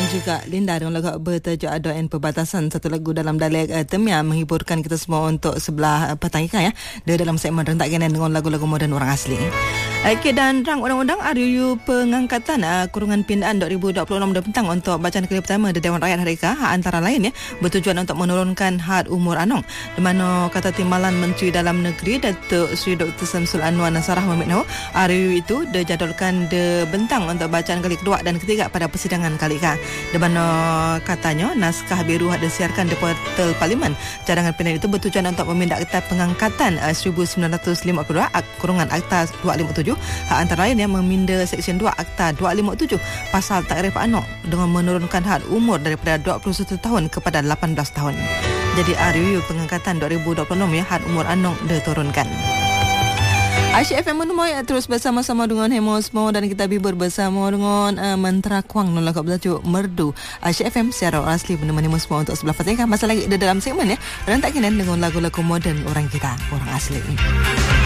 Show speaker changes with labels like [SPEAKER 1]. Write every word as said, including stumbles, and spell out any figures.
[SPEAKER 1] juga Linda dengan lagu bertajuk Adoan Perbatasan, satu lagu dalam dialek uh, Temia menghiburkan kita semua untuk sebelah uh, petang ikan ya. Dia dalam segmen rentak kanan dengan lagu-lagu moden orang asli. Okey, dan rang undang-undang R U U pengangkatan uh, kurungan pindaan dua ribu dua puluh enam petang untuk bacaan kali pertama di Dewan Rakyat Hari Ke antara lain ya bertujuan untuk menurunkan had umur anong, di mana kata timbalan Menteri Dalam Negeri Datuk Seri Doktor Samsul Anwar Nasarah memberitahu R U U itu dijadwalkan de bentang untuk bacaan kali kedua dan ketiga pada persidangan kali ke. Di mana katanya naskah biru had disiarkan di portal Parlimen. Cadangan pindaan itu bertujuan untuk memindah Akta Pengangkatan uh, seribu sembilan ratus lima puluh dua kurungan Akta dua ratus lima puluh tujuh. Hak antara lain yang meminda Seksyen dua Akta dua ratus lima puluh tujuh pasal takrif anak dengan menurunkan had umur daripada dua puluh satu tahun kepada lapan belas tahun. Jadi R U U pengangkatan dua ribu dua puluh enam ya, had umur anak diturunkan. Asyik F M menemui terus bersama-sama dengan Hemo semua dan kita bibur bersama dengan uh, Mentera Kuang nolak bertajuk Merdu. Asyik F M secara asli menemani semua untuk sebelah petang. Masa lagi ada dalam segmen ya rentak kinan dengan lagu-lagu moden orang kita, orang asli.